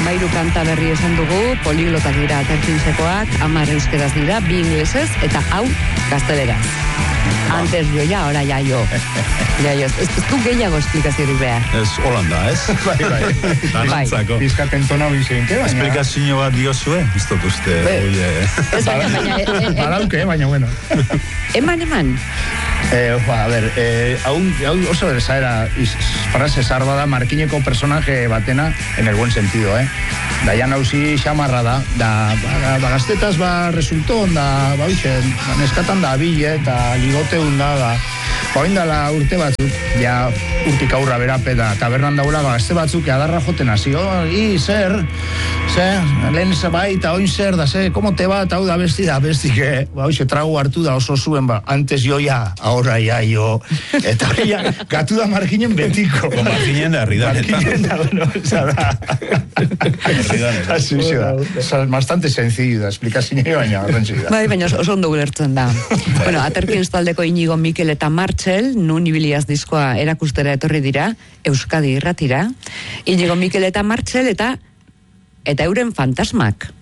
13 kanta berri esan dugu, poliglotak dira aterpintzekoak, 10 euskeraz dira, 2 inglesez, eta hau gazteleraz. Antes yo ya, ahora ya yo. Ya yo. Ez du gehiago esplikaziorik behar. Ez Holanda, ez? Bai. Bizkaten tona bizenke, baina... Esplikazio bat diozue, ez dut uste. Ez baina... Badauke, baina bueno. Eman. A ver, hau oso esaera, frase zarba da, markineko personaje batena, en el buen sentido, Daian hauzi xamarra da gaztetaz resultó, neskatan da bile, eta ligoteun da, oindala urte batzuk, ja urtik aurra berape da, tabernan daula gazte batzuk adarra joten hasi, zer, lehen bai, eta oin zer, da, komo te bat, hau da besti, trago hartu da oso zuen, antes jo ja, ahora ja jo, eta ja, gatu da marginen betiko. Marginen da, herridanetan. Marginen da, bueno, esa da. Así da. Bastante sencillo da, esplikazio baina, garrantzio da. Bai, baina oso ondo gulertzen da. Bueno, Aterpins taldeko Inigo, Mikel eta Martxel, nun ibiliaz diskoa erakustera etorri dira, Euskadi irratira. Inigo, Mikel eta Martxel eta euren fantasmak.